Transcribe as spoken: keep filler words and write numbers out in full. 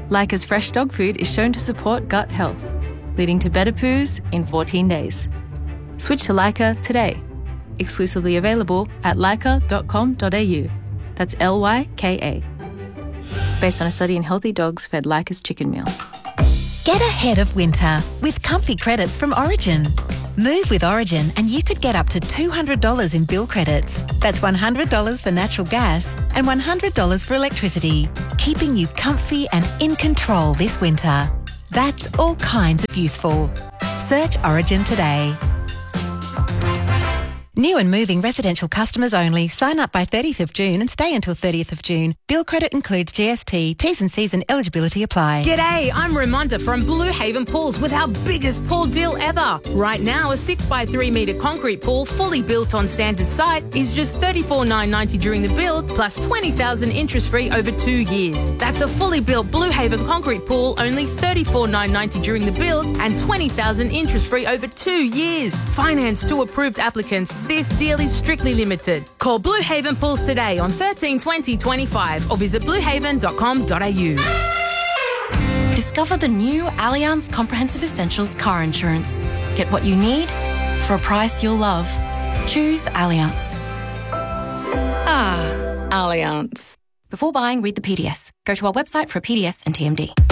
Leica's fresh dog food is shown to support gut health, leading to better poos in fourteen days. Switch to Leica today. Exclusively available at leica dot com dot a u. That's L Y K A. Based on a study in healthy dogs fed Leica's chicken meal. Get ahead of winter with comfy credits from Origin. Move with Origin and you could get up to two hundred dollars in bill credits. That's one hundred dollars for natural gas and one hundred dollars for electricity, keeping you comfy and in control this winter. That's all kinds of useful. Search Origin today. New and moving residential customers only. Sign up by thirtieth of June and stay until thirtieth of June. Bill credit includes G S T. T's and C's and eligibility apply. G'day, I'm Ramonda from Blue Haven Pools with our biggest pool deal ever. Right now, a six by three metre concrete pool fully built on standard site is just thirty-four thousand nine hundred ninety dollars during the build plus twenty thousand dollars interest free over two years. That's a fully built Blue Haven concrete pool, only thirty-four thousand nine hundred ninety dollars during the build and twenty thousand dollars interest free over two years. Finance to approved applicants. This deal is strictly limited. Call Blue Haven Pools today on thirteen twenty twenty-five or visit blue haven dot com dot a u. Discover the new Allianz Comprehensive Essentials car insurance. Get what you need for a price you'll love. Choose Allianz. Ah, Allianz. Before buying, read the P D S. Go to our website for a P D S and T M D.